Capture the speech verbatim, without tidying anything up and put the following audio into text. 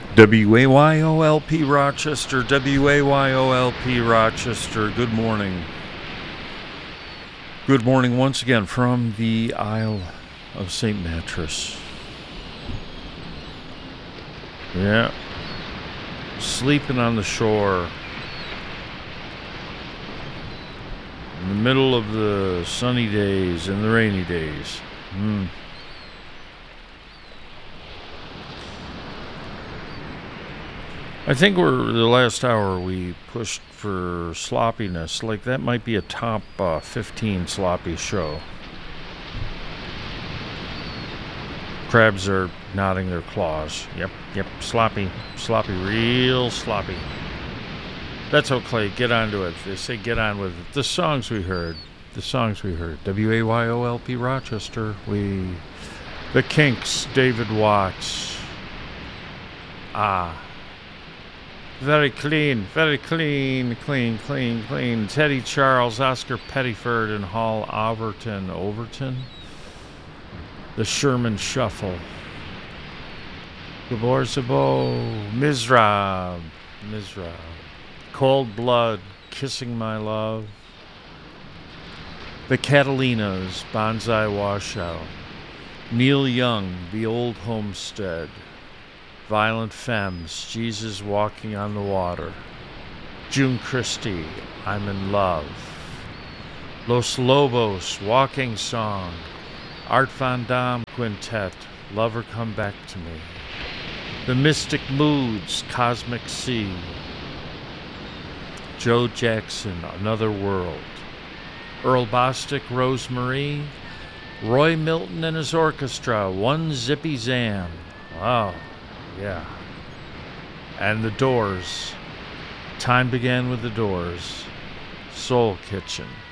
W A Y O L P Rochester, W A Y O L P Rochester, good morning. Good morning once again from the Isle of Saint Mattress. Yeah, sleeping on the shore in the middle of the sunny days and the rainy days. Hmm. I think we're the last hour we pushed for sloppiness. Like that might be a top uh, fifteen sloppy show. Crabs are nodding their claws. Yep, yep, sloppy, sloppy, real sloppy. That's okay. Get onto it. They say get on with it. The songs we heard, the songs we heard. W A Y O L P Rochester. We, the Kinks, David Watts. Ah. Very clean, very clean, clean, clean, clean. Teddy Charles, Oscar Pettiford, and Hall Overton. Overton? The Sherman Shuffle. Gabor Szabo, Mizrab, Mizrab. Cold Blood, Kissing My Love. The Catalinas, Bonsai Washout. Neil Young, The Old Homestead. Violent Femmes, Jesus Walking on the Water. June Christie, I'm in Love. Los Lobos, Walking Song. Art Van Dam Quintet, Lover Come Back to Me. The Mystic Moods, Cosmic Sea. Joe Jackson, Another World. Earl Bostic, Rosemarie. Roy Milton and his orchestra, One Zippy Zam. Wow. Yeah. And the Doors. Time Began with the Doors. Soul Kitchen.